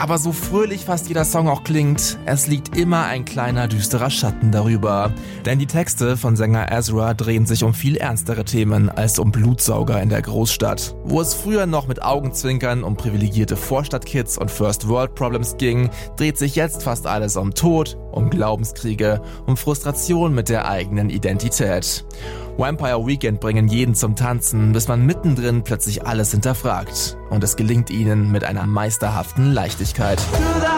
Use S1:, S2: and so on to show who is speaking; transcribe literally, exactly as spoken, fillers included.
S1: Aber so fröhlich fast jeder Song auch klingt, es liegt immer ein kleiner düsterer Schatten darüber. Denn die Texte von Sänger Ezra drehen sich um viel ernstere Themen als um Blutsauger in der Großstadt. Wo es früher noch mit Augenzwinkern um privilegierte Vorstadtkids und First-World-Problems ging, dreht sich jetzt fast alles um Tod, um Glaubenskriege, um Frustration mit der eigenen Identität. Vampire Weekend bringen jeden zum Tanzen, bis man mittendrin plötzlich alles hinterfragt. Und es gelingt ihnen mit einer meisterhaften Leichtigkeit.